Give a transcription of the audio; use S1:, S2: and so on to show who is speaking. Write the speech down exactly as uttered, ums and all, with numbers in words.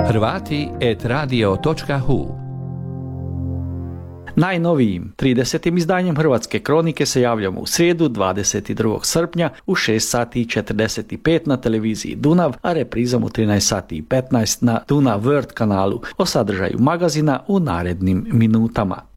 S1: Hrvati et radio točka hu.
S2: Najnovijim tridesetim izdanjem Hrvatske kronike se javljamo u srijedu dvadeset drugog srpnja u šest sati i četrdeset pet na televiziji Dunav, a reprizom u trinaest sati i petnaest na Dunav World kanalu. O sadržaju magazina u narednim minutama.